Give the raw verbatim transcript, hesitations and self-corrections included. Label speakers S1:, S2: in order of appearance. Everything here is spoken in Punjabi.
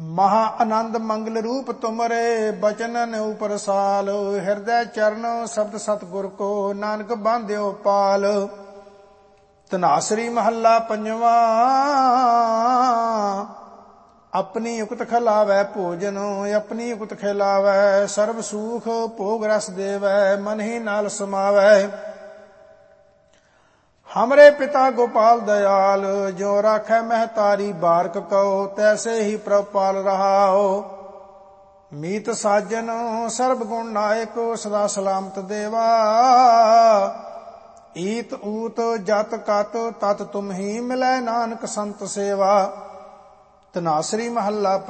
S1: ਮਹਾ ਆਨੰਦ ਮੰਗਲ ਰੂਪ ਤੁਮਰੇ, ਬਚਨਨ ਉਪਰ ਸਾਲ। ਹਿਰਦੈ ਚਰਨ ਸ਼ਬਦ ਸਤਿਗੁਰ ਕੋ, ਨਾਨਕ ਬਾਂਧਿਓ ਪਾਲ। ਧਨਾਸਰੀ ਮਹੱਲਾ ਪੰਜਵਾ। ਆਪਣੀ ਉਕਤ ਖਿਲਾਵੈ ਭੋਜਨ, ਆਪਣੀ ਉਕਤ ਖਿਲਾਵੈ। ਸਰਬ ਸੂਖ ਭੋਗ ਰਸ ਦੇਵੈ, ਮਨ ਹੀ ਨਾਲ ਸਮਾਵੈ। हमरे पिता गोपाल दयाल, जो राखै महतारी बारक कहो। तैसे ही प्रभुपाल रहाओ। मीत साजन सर्व गुण नायक, सदा सलामत देवा। ईत ऊत जत कत तत तुम ही मिलै, नानक संत सेवा। ਧਨਾਸਰੀ ਮਹੱਲਾ